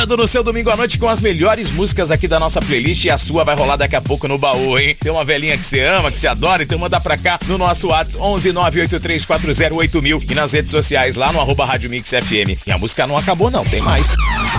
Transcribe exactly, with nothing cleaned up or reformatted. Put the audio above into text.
chegando no seu domingo à noite com as melhores músicas aqui da nossa playlist e a sua vai rolar daqui a pouco no baú, hein? Tem uma velhinha que você ama, que você adora, então manda pra cá no nosso WhatsApp onze nove oito três quatro zero oito mil e nas redes sociais lá no arroba Rádio Mix F M. E a música não acabou não, tem mais.